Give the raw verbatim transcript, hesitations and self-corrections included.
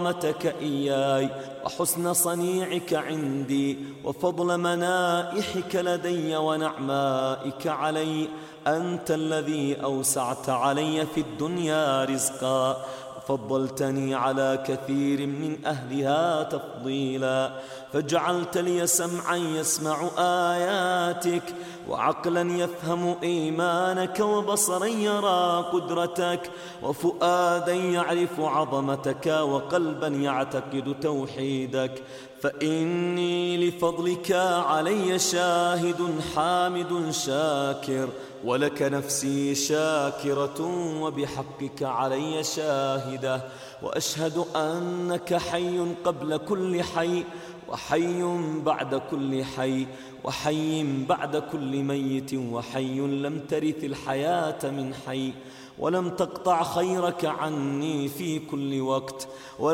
كرامتك إياي وحسن صنيعك عندي وفضل منائحك لدي ونعمائك علي. أنت الذي أوسعت علي في الدنيا رزقا وفضلتني على كثير من أهلها تفضيلا، فجعلت لي سمعا يسمع آياتك وعقلا يفهم إيمانك وبصرا يرى قدرتك وفؤادا يعرف عظمتك وقلبا يعتقد توحيدك. فإني لفضلك علي شاهد حامد شاكر، ولك نفسي شاكرة وبحقك علي شاهدة، وأشهد أنك حي قبل كل حي وحي بعد كل حي وحي بعد كل ميت وحي لم ترث الحياة من حي ولم تقطع خيرك عني في كل وقت.